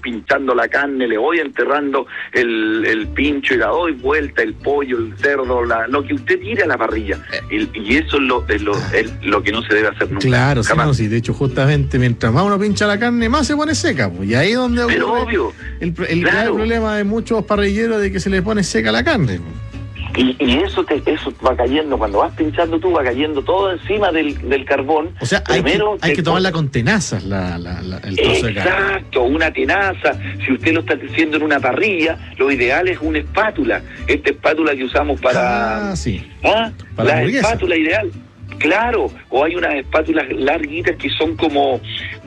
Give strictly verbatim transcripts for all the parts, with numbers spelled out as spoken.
pinchando la carne, le voy enterrando el, el pincho y la doy vuelta, el pollo, el cerdo, la, lo que usted tire a la parrilla. El, y eso es lo, es, lo, es lo que no se debe hacer nunca. Claro, sí, no, sí, de hecho, justamente mientras más uno pincha la carne, más se pone seca, pues, y ahí es donde Pero obvio, el, el, claro. el problema de muchos parrilleros de que se les pone seca la carne. Y, y eso te, eso va cayendo, cuando vas pinchando tú, va cayendo todo encima del, del carbón. O sea, hay Primero, que, hay que tomarla con tenazas la, la, la, el trozo de carne. Exacto, una tenaza. Si usted lo está haciendo en una parrilla, lo ideal es una espátula. Esta espátula que usamos para... Ah, sí. ¿Ah? Para la la espátula ideal. Claro, o hay unas espátulas larguitas que son como,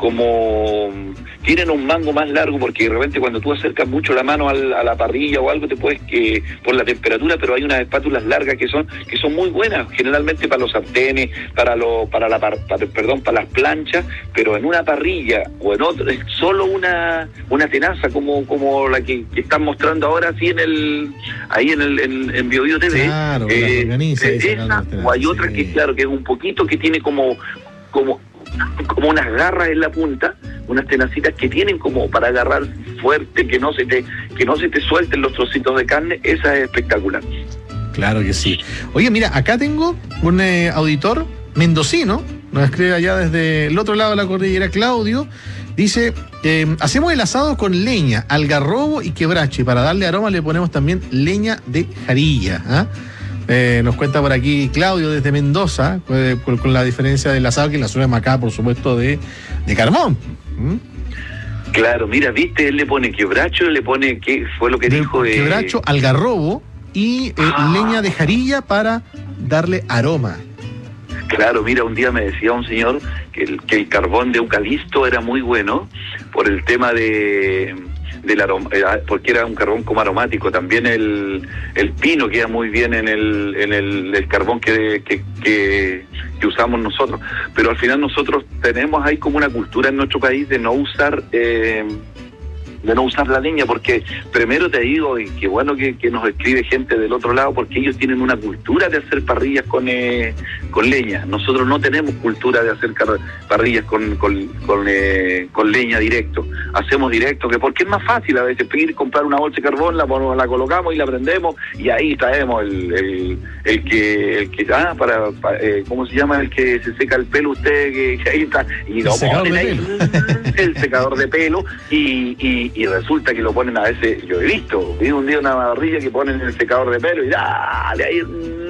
como, tienen un mango más largo, porque de repente cuando tú acercas mucho la mano al, a la parrilla o algo te puedes, que por la temperatura, pero hay unas espátulas largas que son, que son muy buenas, generalmente para los sartenes, para lo, para la, para, perdón, para las planchas, pero en una parrilla o en otra, es solo una, una tenaza como, como la que, que están mostrando ahora así en el, ahí en el, en, en Bio Bio T V. Claro, eh, la organiza, esa, o hay otra sí. que, claro, que es un poquito que tiene como, como, como unas garras en la punta, unas tenacitas que tienen como para agarrar fuerte, que no se te, que no se te suelten los trocitos de carne. Esa es espectacular. Claro que sí. Oye, mira, acá tengo un eh, auditor mendocino, nos escribe allá desde el otro lado de la cordillera, Claudio. Dice, eh, hacemos el asado con leña, algarrobo y quebracho, y para darle aroma le ponemos también leña de jarilla. ¿Ah? Eh, nos cuenta por aquí Claudio desde Mendoza, eh, con, con la diferencia del asado que la suena acá, por supuesto, de, de carbón. ¿Mm? Claro, mira, viste, él le pone quebracho, le pone, ¿qué fue lo que de, dijo? Eh... Quebracho, algarrobo y eh, ah. leña de jarilla para darle aroma. Claro, mira, un día me decía un señor que el, que el carbón de eucalipto era muy bueno por el tema de... del aroma, porque era un carbón como aromático. También el, el pino queda muy bien en el, en el, el carbón que, que, que, que usamos nosotros. Pero al final nosotros tenemos ahí como una cultura en nuestro país de no usar... Eh, de no usar la leña, porque primero te digo, y qué bueno que, que nos escribe gente del otro lado, porque ellos tienen una cultura de hacer parrillas con eh, con leña. Nosotros no tenemos cultura de hacer car- parrillas con con, con, eh, con leña directo. Hacemos directo, que porque es más fácil a veces pedir, comprar una bolsa de carbón, la, la colocamos y la prendemos, y ahí traemos el, el, el que, el que ah, para, para eh, ¿cómo se llama? El que se seca el pelo usted, que, que ahí está, y lo ponen ahí, el secador de pelo, y, y y resulta que lo ponen a veces, yo he visto, vi un día una parrilla que ponen el secador de pelo y dale ahí,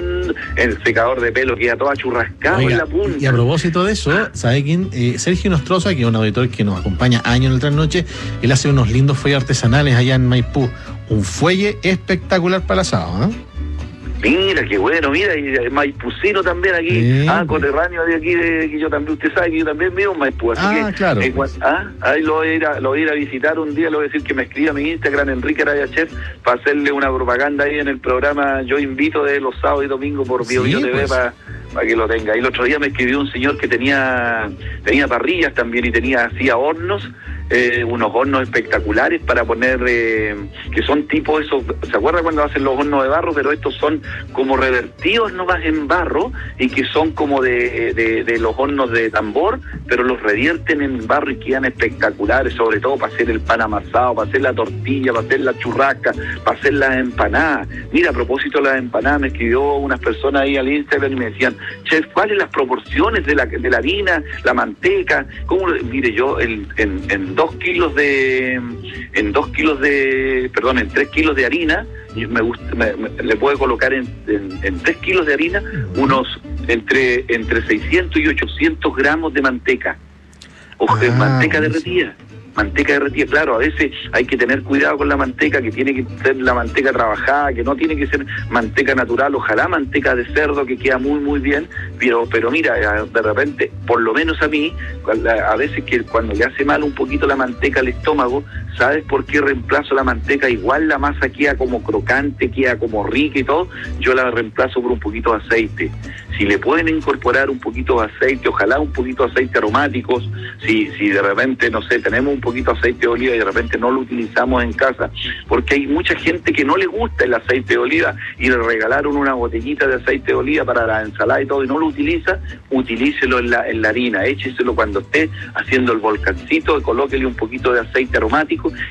el secador de pelo queda toda churrascado. Oiga, en la punta. Y a propósito de eso, ¿sabe quién? Eh, Sergio Nostroza, que es un auditor que nos acompaña año en el trasnoche, él hace unos lindos fuelles artesanales allá en Maipú, un fuelle espectacular para el asado, ¿eh? Mira, qué bueno, mira, y Maipucino también aquí, sí, ah, coterráneo de aquí, de que yo también, usted sabe que yo también vivo en Maipú, así ah, que, claro. Eh, ah, ahí lo voy, a ir a, lo voy a ir a visitar un día, le voy a decir que me escriba a mi Instagram, Enrique Araya Chef, para hacerle una propaganda ahí en el programa Yo Invito de los sábados y domingos por Bio Bio sí, T V, pues, para para que lo tenga. Y el otro día me escribió un señor que tenía tenía parrillas también y tenía hacía hornos, eh, unos hornos espectaculares para poner, eh, que son tipo esos, ¿se acuerda cuando hacen los hornos de barro? Pero estos son como revertidos nomás en barro y que son como de, de, de los hornos de tambor, pero los revierten en barro y quedan espectaculares, sobre todo para hacer el pan amasado, para hacer la tortilla, para hacer la churrasca, para hacer las empanadas. Mira, a propósito de las empanadas, me escribió unas personas ahí al Instagram y me decían, chef, ¿cuáles las proporciones de la de la harina, la manteca? ¿Cómo? Mire, yo en, en, en dos kilos de, en dos kilos de, perdón, en tres kilos de harina, me gusta, me, me, le puedo colocar en, en, en tres kilos de harina unos entre entre seiscientos y ochocientos gramos de manteca, o ah, manteca derretida. Manteca derretida, claro, a veces hay que tener cuidado con la manteca, que tiene que ser la manteca trabajada, que no tiene que ser manteca natural, ojalá manteca de cerdo, que queda muy muy bien, pero pero mira, de repente, por lo menos a mí, a veces que cuando le hace mal un poquito la manteca al estómago, ¿sabes por qué reemplazo la manteca? Igual la masa queda como crocante, queda como rica y todo, yo la reemplazo por un poquito de aceite. Si le pueden incorporar un poquito de aceite, ojalá un poquito de aceite aromáticos, si si de repente, no sé, tenemos un poquito de aceite de oliva y de repente no lo utilizamos en casa, porque hay mucha gente que no le gusta el aceite de oliva y le regalaron una botellita de aceite de oliva para la ensalada y todo y no lo utiliza, utilícelo en la, en la harina, écheselo cuando esté haciendo el volcancito, colóquele un poquito de aceite aromático